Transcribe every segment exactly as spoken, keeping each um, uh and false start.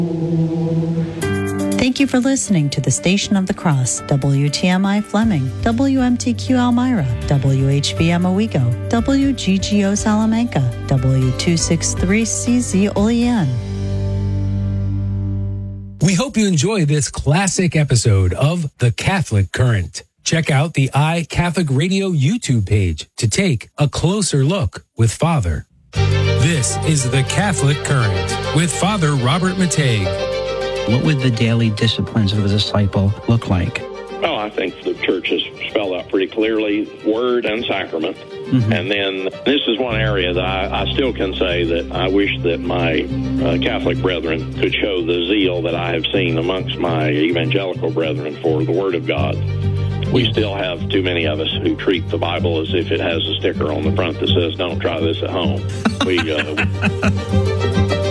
Thank you for listening to the Station of the Cross, W T M I Fleming, W M T Q Elmira, W H V M Owego, W G G O Salamanca, W two sixty-three C Z Olean. We hope you enjoy this classic episode of The Catholic Current. Check out the iCatholic Radio YouTube page to take a closer look with Father. This is The Catholic Current with Father Robert Matei. What would the daily disciplines of a disciple look like? Well, I think the church has spelled out pretty clearly word and sacrament. Mm-hmm. And then this is one area that I, I still can say that I wish that my uh, Catholic brethren could show the zeal that I have seen amongst my evangelical brethren for the Word of God. We still have too many of us who treat the Bible as if it has a sticker on the front that says, don't try this at home. We uh,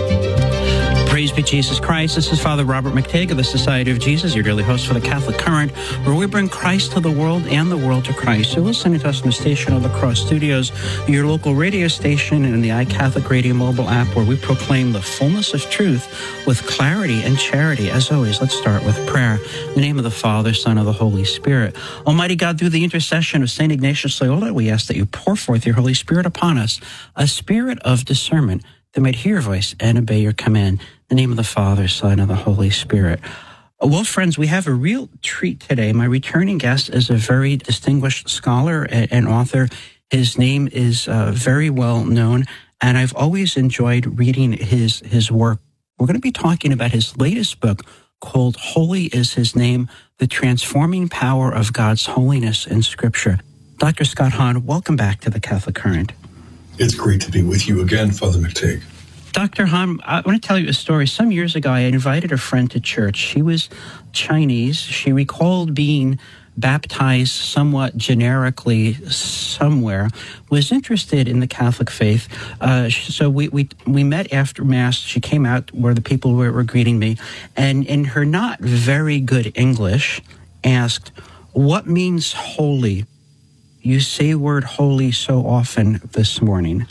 Praise be Jesus Christ. This is Father Robert McTague of the Society of Jesus, your daily host for the Catholic Current, where we bring Christ to the world and the world to Christ. You're listening to us in the Station of the Cross Studios, your local radio station, and in the iCatholic Radio mobile app, where we proclaim the fullness of truth with clarity and charity. As always, let's start with prayer. In the name of the Father, Son, and the Holy Spirit. Almighty God, through the intercession of Saint Ignatius Loyola, we ask that you pour forth your Holy Spirit upon us, a spirit of discernment that might hear your voice and obey your command. In the name of the Father, Son, and the Holy Spirit. Well, friends, we have a real treat today. My returning guest is a very distinguished scholar and author. His name is uh, very well known, and I've always enjoyed reading his, his work. We're going to be talking about his latest book called Holy is His Name, The Transforming Power of God's Holiness in Scripture. Doctor Scott Hahn, welcome back to the Catholic Current. It's great to be with you again, Father McTague. Doctor Hahn, I want to tell you a story. Some years ago, I invited a friend to church. She was Chinese. She recalled being baptized somewhat generically somewhere, was interested in the Catholic faith. Uh, so we, we we met after Mass. She came out where the people were, were greeting me, and in her not very good English, asked, "What means holy? You say word holy so often this morning."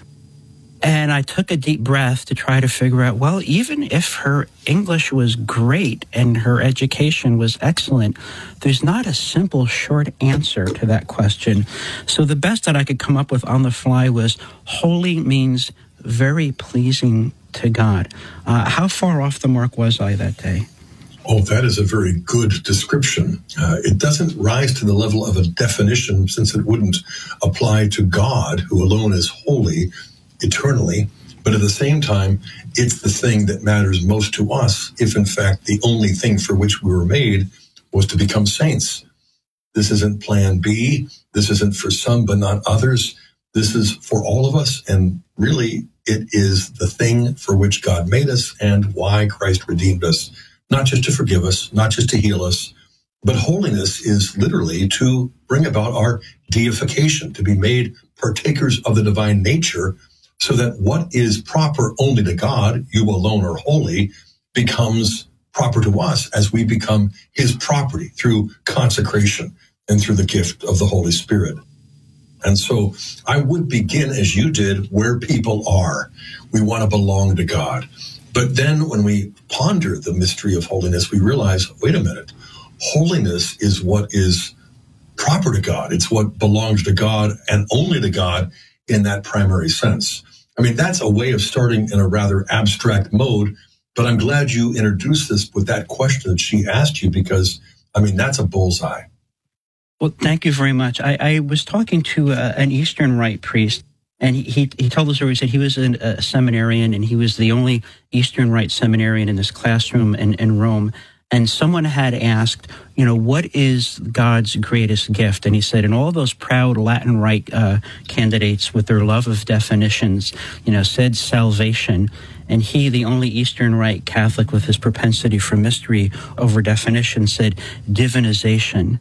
And I took a deep breath to try to figure out, well, even if her English was great and her education was excellent, there's not a simple, short answer to that question. So the best that I could come up with on the fly was, holy means very pleasing to God. Uh, how far off the mark was I that day? Oh, that is a very good description. Uh, it doesn't rise to the level of a definition, since it wouldn't apply to God, who alone is holy eternally, but at the same time, it's the thing that matters most to us, if in fact the only thing for which we were made was to become saints. This isn't plan B. This isn't for some but not others. This is for all of us, and really it is the thing for which God made us and why Christ redeemed us, not just to forgive us, not just to heal us, but holiness is literally to bring about our deification, to be made partakers of the divine nature, so that what is proper only to God, you alone are holy, becomes proper to us as we become his property through consecration and through the gift of the Holy Spirit. And so I would begin, as you did, where people are. We want to belong to God. But then when we ponder the mystery of holiness, we realize, wait a minute, holiness is what is proper to God. It's what belongs to God and only to God in that primary sense. I mean, that's a way of starting in a rather abstract mode, but I'm glad you introduced this with that question that she asked you, because, I mean, that's a bullseye. Well, thank you very much. I, I was talking to a, an Eastern Rite priest, and he, he, he told the story. He said he was an, a seminarian, and he was the only Eastern Rite seminarian in this classroom in, in Rome. And someone had asked, you know, what is God's greatest gift? And he said, and all those proud Latin Rite uh, candidates with their love of definitions, you know, said salvation. And he, the only Eastern Rite Catholic with his propensity for mystery over definition, said divinization,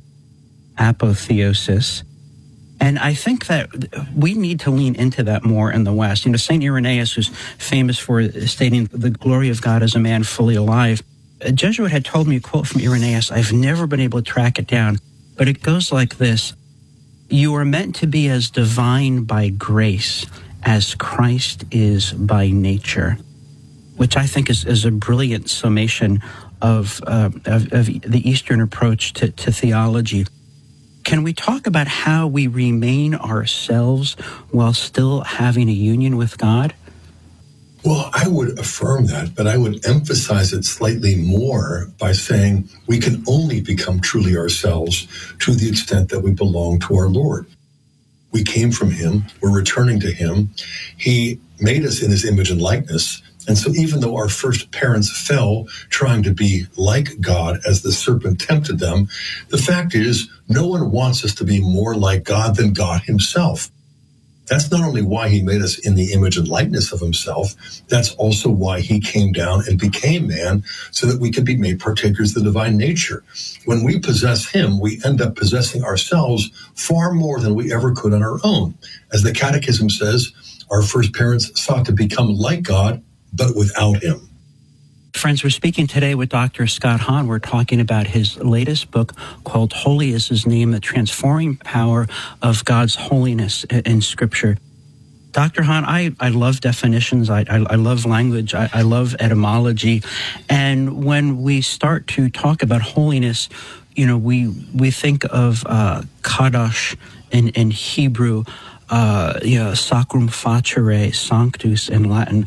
apotheosis. And I think that we need to lean into that more in the West. You know, Saint Irenaeus, who's famous for stating the glory of God as a man fully alive, a Jesuit had told me a quote from Irenaeus. I've never been able to track it down, but it goes like this. You are meant to be as divine by grace as Christ is by nature. which I think is, is a brilliant summation of, uh, of, of the Eastern approach to, to theology. Can we talk about how we remain ourselves while still having a union with God? Well, I would affirm that, but I would emphasize it slightly more by saying we can only become truly ourselves to the extent that we belong to our Lord. We came from him. We're returning to him. He made us in his image and likeness. And so even though our first parents fell trying to be like God as the serpent tempted them, the fact is no one wants us to be more like God than God himself. That's not only why he made us in the image and likeness of himself, that's also why he came down and became man so that we could be made partakers of the divine nature. When we possess him, we end up possessing ourselves far more than we ever could on our own. As the Catechism says, our first parents sought to become like God, but without him. Friends, we're speaking today with Doctor Scott Hahn. We're talking about his latest book called Holy is His Name, The Transforming Power of God's Holiness in Scripture. Doctor Hahn, I, I love definitions. I, I, I love language. I, I love etymology. And when we start to talk about holiness, you know, we, we think of uh, kadosh in, in Hebrew, Uh, you know, sacrum facere, sanctus in Latin,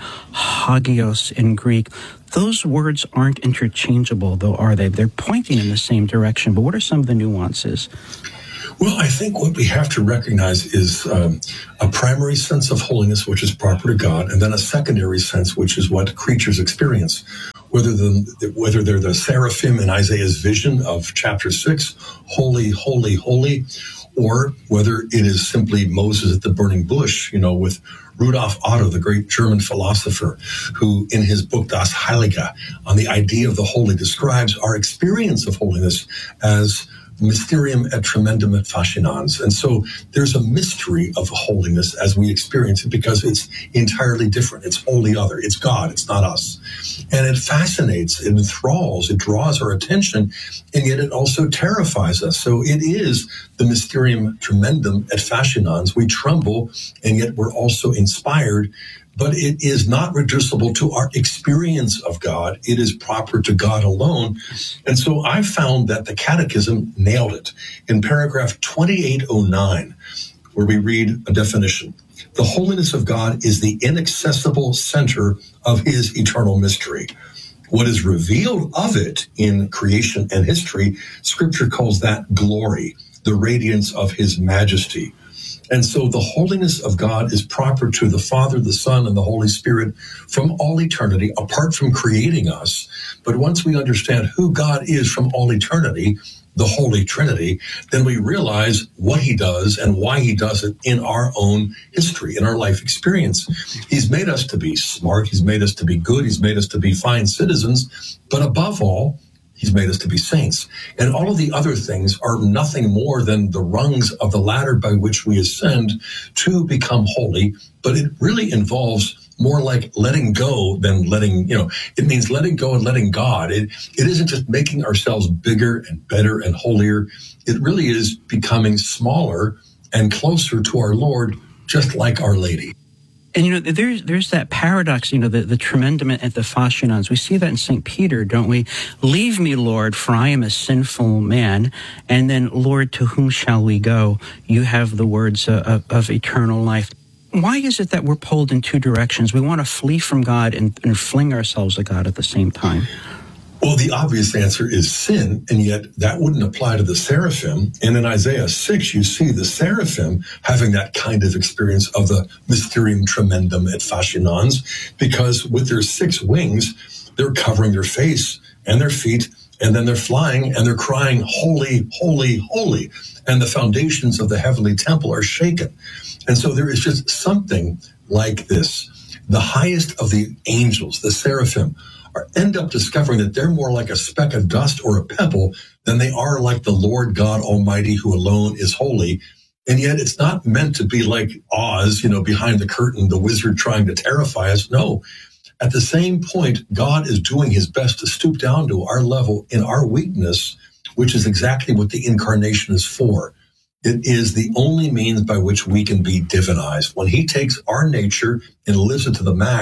hagios in Greek. Those words aren't interchangeable, though, are they? They're pointing in the same direction, but what are some of the nuances? Well, I think what we have to recognize is um, a primary sense of holiness, which is proper to God, and then a secondary sense, which is what creatures experience. Whether the, whether they're the seraphim in Isaiah's vision of chapter six, holy, holy, holy, or whether it is simply Moses at the burning bush, you know, with Rudolf Otto, the great German philosopher, who in his book Das Heilige, on the idea of the holy, describes our experience of holiness as mysterium et tremendum et fascinans. And so there's a mystery of holiness as we experience it because it's entirely different. It's wholly other. It's God. It's not us. And it fascinates, it enthralls, it draws our attention, and yet it also terrifies us. So it is the mysterium tremendum et fascinans. We tremble, and yet we're also inspired. But it is not reducible to our experience of God. It is proper to God alone. And so I found that the Catechism nailed it. In paragraph twenty-eight oh nine, where we read a definition, the holiness of God is the inaccessible center of his eternal mystery. What is revealed of it in creation and history, Scripture calls that glory, the radiance of his majesty. And so the holiness of God is proper to the Father, the Son, and the Holy Spirit from all eternity, apart from creating us. But once we understand who God is from all eternity, the Holy Trinity, then we realize what he does and why he does it in our own history, in our life experience. He's made us to be smart. He's made us to be good. He's made us to be fine citizens. But above all, he's made us to be saints. And all of the other things are nothing more than the rungs of the ladder by which we ascend to become holy. But it really involves more like letting go than letting, you know, it means letting go and letting God. It, it isn't just making ourselves bigger and better and holier. It really is becoming smaller and closer to our Lord, just like Our Lady. And, you know, there's there's that paradox, you know, the, the tremendum et the fascinans. We see that in Saint Peter, don't we? Leave me, Lord, for I am a sinful man. And then, Lord, to whom shall we go? You have the words uh, of, of eternal life. Why is it that we're pulled in two directions? We want to flee from God and, and fling ourselves at God at the same time. Well, the obvious answer is sin, and yet that wouldn't apply to the seraphim. And in Isaiah six, you see the seraphim having that kind of experience of the mysterium tremendum et fascinans, because with their six wings, they're covering their face and their feet, and then they're flying, and they're crying, holy, holy, holy. And the foundations of the heavenly temple are shaken. And so there is just something like this. The highest of the angels, the seraphim, are end up discovering that they're more like a speck of dust or a pebble than they are like the Lord God Almighty, who alone is holy. And yet it's not meant to be like Oz, you know, behind the curtain, the wizard trying to terrify us. No. At the same point, God is doing his best to stoop down to our level in our weakness, which is exactly what the incarnation is for. It is the only means by which we can be divinized. When he takes our nature and lives it to the max,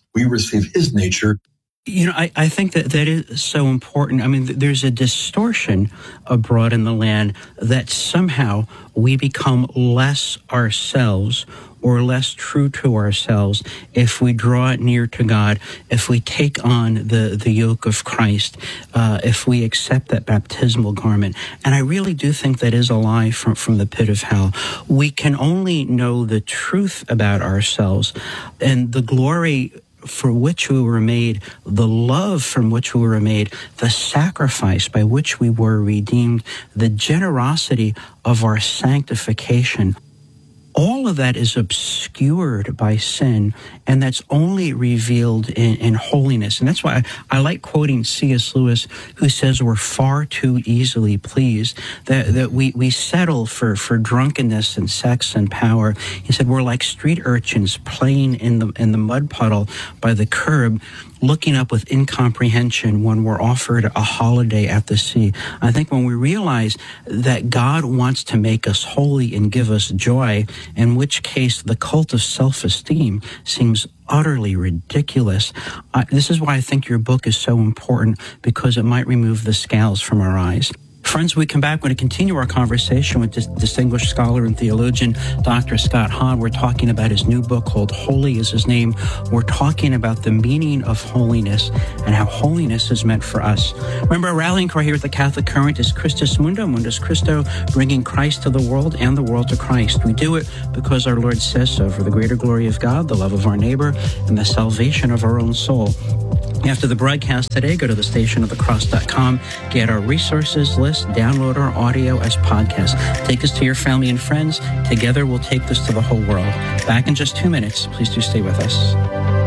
we receive his nature. You know, I, I think that that is so important. I mean, th- there's a distortion abroad in the land that somehow we become less ourselves or less true to ourselves if we draw near to God, if we take on the, the yoke of Christ, uh, if we accept that baptismal garment. And I really do think that is a lie from, from the pit of hell. We can only know the truth about ourselves and the glory for which we were made, the love from which we were made, the sacrifice by which we were redeemed, the generosity of our sanctification. All of that is obscured by sin, and that's only revealed in, in holiness. And that's why I, I like quoting C S Lewis, who says we're far too easily pleased, that, that we, we settle for, for drunkenness and sex and power. He said we're like street urchins playing in the, in the mud puddle by the curb, looking up with incomprehension when we're offered a holiday at the sea. I think when we realize that God wants to make us holy and give us joy, in which case the cult of self-esteem seems utterly ridiculous. Uh, this is why I think your book is so important, because it might remove the scales from our eyes. Friends, when we come back, we're going to continue our conversation with this distinguished scholar and theologian, Doctor Scott Hahn. We're talking about his new book called Holy is His Name. We're talking about the meaning of holiness and how holiness is meant for us. Remember, our rallying cry here at the Catholic Current is Christus Mundo, Mundus Christo, bringing Christ to the world and the world to Christ. We do it because our Lord says so, for the greater glory of God, the love of our neighbor, and the salvation of our own soul. After the broadcast today, go to the station of the cross dot com, get our resources list, download our audio as podcasts. Take us to your family and friends. Together, we'll take this to the whole world. Back in just two minutes. Please do stay with us.